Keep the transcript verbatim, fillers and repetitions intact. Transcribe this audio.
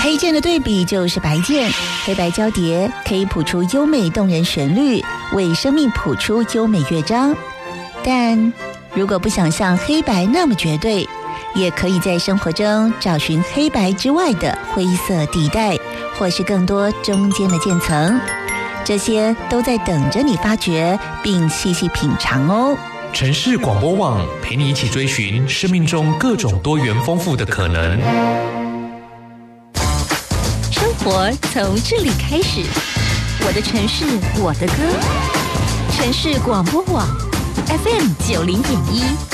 黑键的对比就是白键，黑白交叠可以谱出优美动人旋律，为生命谱出优美乐章。但如果不想像黑白那么绝对，也可以在生活中找寻黑白之外的灰色地带，或是更多中间的渐层，这些都在等着你发掘并细细品尝哦。 城市广播网陪你一起追寻生命中各种多元丰富的可能。 生活从这里开始，我的城市，我的歌。城市广播网 F M 九零点一。